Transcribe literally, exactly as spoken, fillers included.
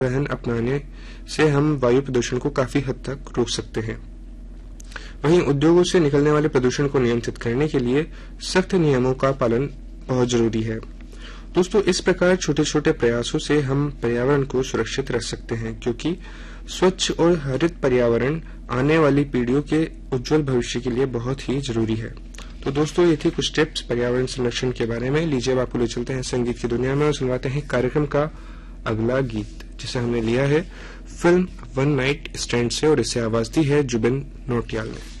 परिवहन अपनाने से हम वायु प्रदूषण को काफी हद तक रोक सकते हैं। वहीं उद्योगों से निकलने वाले प्रदूषण को नियंत्रित करने के लिए सख्त नियमों का पालन बहुत जरूरी है। दोस्तों, इस प्रकार छोटे छोटे प्रयासों से हम पर्यावरण को सुरक्षित रख सकते हैं, क्योंकि स्वच्छ और हरित पर्यावरण आने वाली पीढ़ियों के उज्जवल भविष्य के लिए बहुत ही जरूरी है। तो दोस्तों, ये थी कुछ टिप्स पर्यावरण संरक्षण के बारे में। लीजिए, अब आपको ले चलते हैं संगीत की दुनिया में और सुनवाते हैं कार्यक्रम का अगला गीत, जिसे हमने लिया है फिल्म वन नाइट स्टैंड से, और इसे आवाज दी है जुबिन नौटियाल ने।